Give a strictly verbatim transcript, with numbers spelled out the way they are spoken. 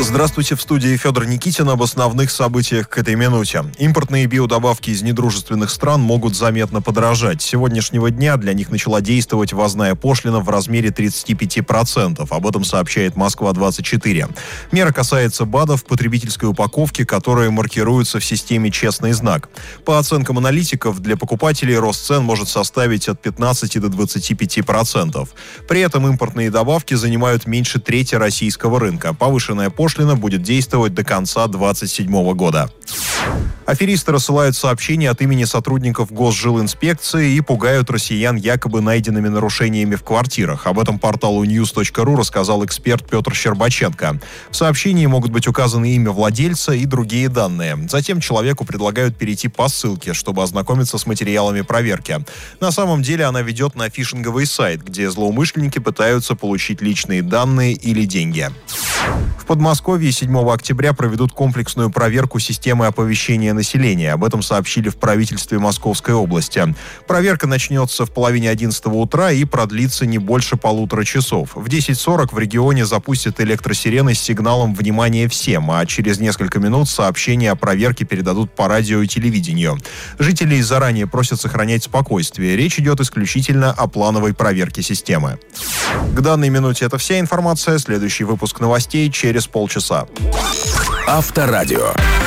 Здравствуйте, в студии Федор Никитин. Об основных событиях к этой минуте. Импортные биодобавки из недружественных стран могут заметно подорожать. С сегодняшнего дня для них начала действовать ввозная пошлина в размере тридцать пять процентов. Об этом сообщает Москва двадцать четыре. Мера касается БАДов потребительской упаковки, которые маркируются в системе «Честный знак». По оценкам аналитиков, для покупателей рост цен может составить от пятнадцати до двадцати пяти процентов. При этом импортные добавки занимают меньше трети российского рынка. Повышенная пошлина будет действовать до конца две тысячи двадцать седьмого года. Аферисты рассылают сообщения от имени сотрудников Госжилинспекции и пугают россиян якобы найденными нарушениями в квартирах. Об этом порталу ньюс точка ру рассказал эксперт Петр Щербаченко. В сообщении могут быть указаны имя владельца и другие данные. Затем человеку предлагают перейти по ссылке, чтобы ознакомиться с материалами проверки. На самом деле она ведет на фишинговый сайт, где злоумышленники пытаются получить личные данные или деньги. В Подмосковье седьмого октября проведут комплексную проверку системы оповещения населения. Об этом сообщили в правительстве Московской области. Проверка начнется в половине одиннадцатого утра и продлится не больше полутора часов. В десять сорок в регионе запустят электросирены с сигналом «Внимание всем», а через несколько минут сообщения о проверке передадут по радио и телевидению. Жителей заранее просят сохранять спокойствие. Речь идет исключительно о плановой проверке системы. К данной минуте это вся информация. Следующий выпуск новостей через полчаса. Авторадио.